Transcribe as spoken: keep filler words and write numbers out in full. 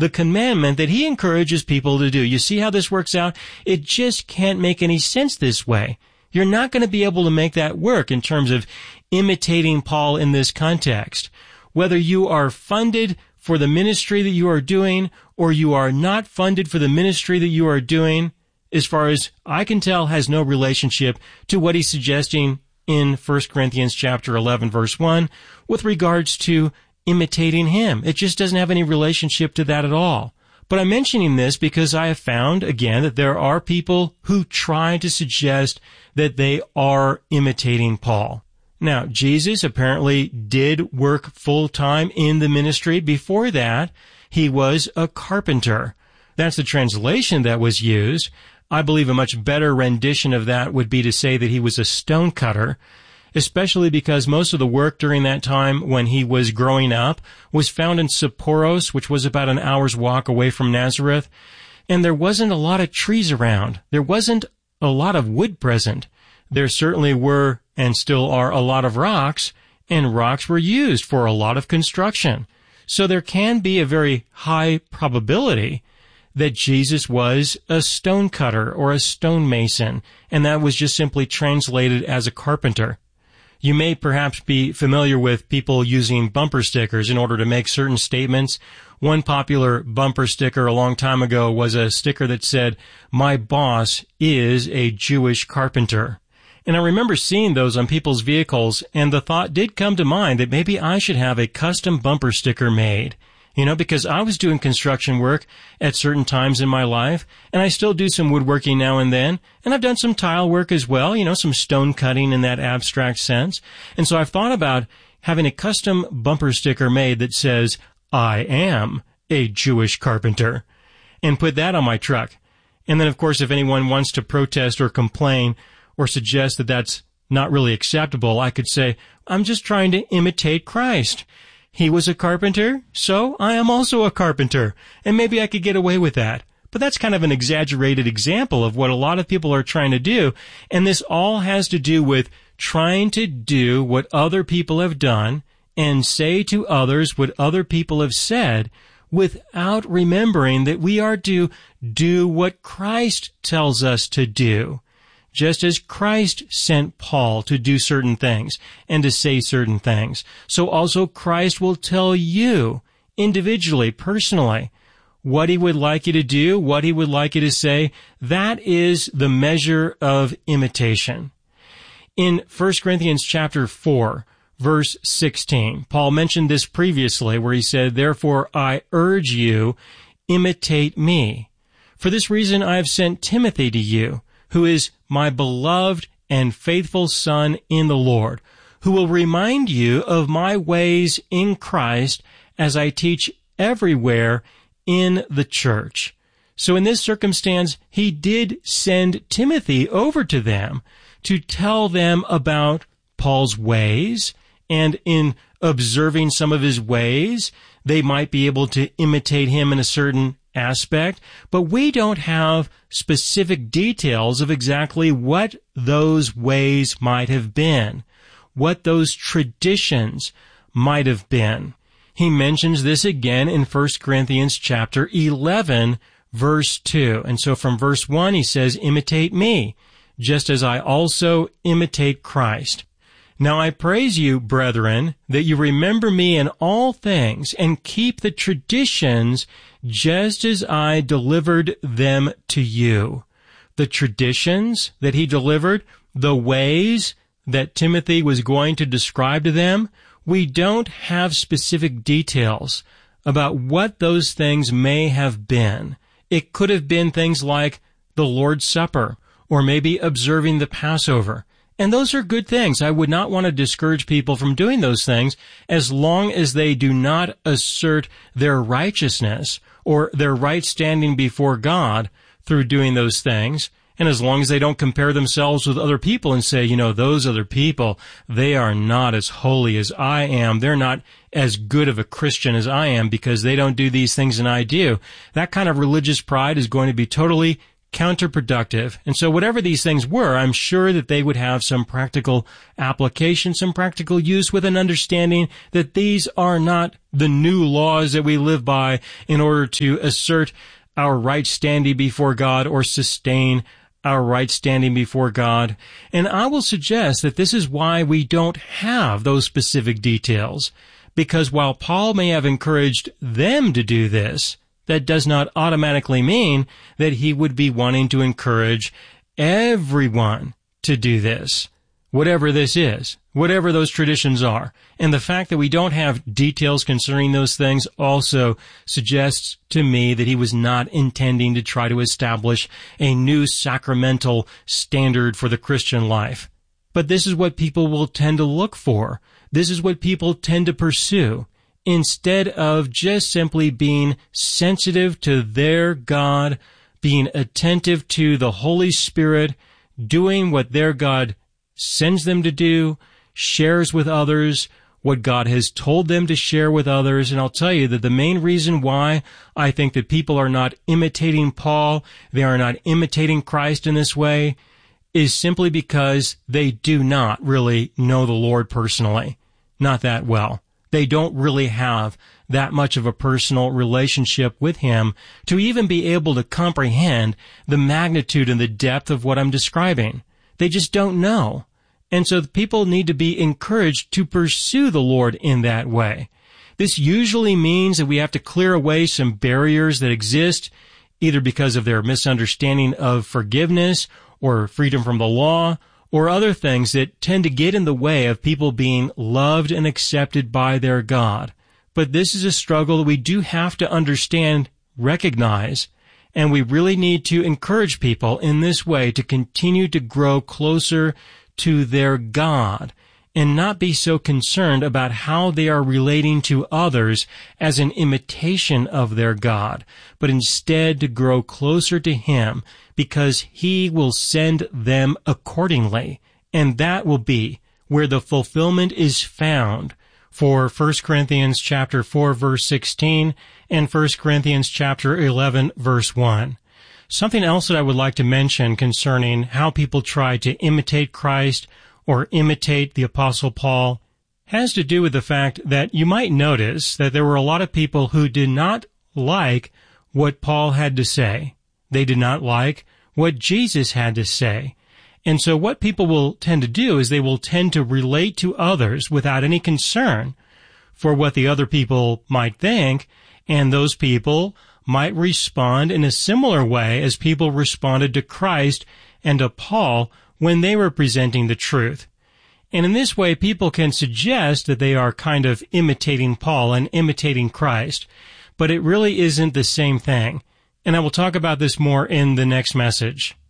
the commandment that he encourages people to do. You see how this works out? It just can't make any sense this way. You're not going to be able to make that work in terms of imitating Paul in this context. Whether you are funded for the ministry that you are doing or you are not funded for the ministry that you are doing, as far as I can tell, has no relationship to what he's suggesting in First Corinthians chapter eleven, verse one, with regards to imitating him. It just doesn't have any relationship to that at all. But I'm mentioning this because I have found, again, that there are people who try to suggest that they are imitating Paul. Now, Jesus apparently did work full-time in the ministry. Before that, he was a carpenter. That's the translation that was used. I believe a much better rendition of that would be to say that he was a stonecutter, especially because most of the work during that time when he was growing up was found in Sapphoros, which was about an hour's walk away from Nazareth, and there wasn't a lot of trees around. There wasn't a lot of wood present. There certainly were, and still are, a lot of rocks, and rocks were used for a lot of construction. So there can be a very high probability that Jesus was a stonecutter or a stonemason, and that was just simply translated as a carpenter. You may perhaps be familiar with people using bumper stickers in order to make certain statements. One popular bumper sticker a long time ago was a sticker that said, "My boss is a Jewish carpenter." And I remember seeing those on people's vehicles, and the thought did come to mind that maybe I should have a custom bumper sticker made. You know, because I was doing construction work at certain times in my life, and I still do some woodworking now and then, and I've done some tile work as well, you know, some stone cutting in that abstract sense. And so I've thought about having a custom bumper sticker made that says, "I am a Jewish carpenter," and put that on my truck. And then, of course, if anyone wants to protest or complain or suggest that that's not really acceptable, I could say, "I'm just trying to imitate Christ. He was a carpenter, so I am also a carpenter, and maybe I could get away with that." But that's kind of an exaggerated example of what a lot of people are trying to do, and this all has to do with trying to do what other people have done and say to others what other people have said without remembering that we are to do what Christ tells us to do. Just as Christ sent Paul to do certain things and to say certain things, so also Christ will tell you individually, personally, what he would like you to do, what he would like you to say. That is the measure of imitation. In First Corinthians chapter four, verse sixteen, Paul mentioned this previously where he said, "Therefore I urge you, imitate me. For this reason I have sent Timothy to you, who is my beloved and faithful son in the Lord, who will remind you of my ways in Christ as I teach everywhere in the church." So in this circumstance, he did send Timothy over to them to tell them about Paul's ways, and in observing some of his ways, they might be able to imitate him in a certain aspect, but we don't have specific details of exactly what those ways might have been, what those traditions might have been. He mentions this again in First Corinthians chapter eleven, verse two. And so from verse one, he says, "Imitate me, just as I also imitate Christ. Now I praise you, brethren, that you remember me in all things and keep the traditions just as I delivered them to you." The traditions that he delivered, the ways that Timothy was going to describe to them, we don't have specific details about what those things may have been. It could have been things like the Lord's Supper, or maybe observing the Passover. And those are good things. I would not want to discourage people from doing those things as long as they do not assert their righteousness or their right standing before God through doing those things. And as long as they don't compare themselves with other people and say, you know, those other people, they are not as holy as I am. They're not as good of a Christian as I am because they don't do these things and I do. That kind of religious pride is going to be totally counterproductive. And so whatever these things were, I'm sure that they would have some practical application, some practical use, with an understanding that these are not the new laws that we live by in order to assert our right standing before God or sustain our right standing before God. And I will suggest that this is why we don't have those specific details, because while Paul may have encouraged them to do this, that does not automatically mean that he would be wanting to encourage everyone to do this, whatever this is, whatever those traditions are. And the fact that we don't have details concerning those things also suggests to me that he was not intending to try to establish a new sacramental standard for the Christian life. But this is what people will tend to look for. This is what people tend to pursue, instead of just simply being sensitive to their God, being attentive to the Holy Spirit, doing what their God sends them to do, shares with others, what God has told them to share with others. And I'll tell you that the main reason why I think that people are not imitating Paul, they are not imitating Christ in this way, is simply because they do not really know the Lord personally, not that well. They don't really have that much of a personal relationship with Him to even be able to comprehend the magnitude and the depth of what I'm describing. They just don't know. And so the people need to be encouraged to pursue the Lord in that way. This usually means that we have to clear away some barriers that exist, either because of their misunderstanding of forgiveness or freedom from the law, or other things that tend to get in the way of people being loved and accepted by their God. But this is a struggle that we do have to understand, recognize, and we really need to encourage people in this way to continue to grow closer to their God and not be so concerned about how they are relating to others as an imitation of their God, but instead to grow closer to Him because He will send them accordingly. And that will be where the fulfillment is found for First Corinthians chapter four, verse sixteen, and First Corinthians chapter eleven, verse one. Something else that I would like to mention concerning how people try to imitate Christ or imitate the Apostle Paul has to do with the fact that you might notice that there were a lot of people who did not like what Paul had to say. They did not like what Jesus had to say. And so what people will tend to do is they will tend to relate to others without any concern for what the other people might think, and those people might respond in a similar way as people responded to Christ and to Paul when they were presenting the truth. And in this way, people can suggest that they are kind of imitating Paul and imitating Christ, but it really isn't the same thing. And I will talk about this more in the next message.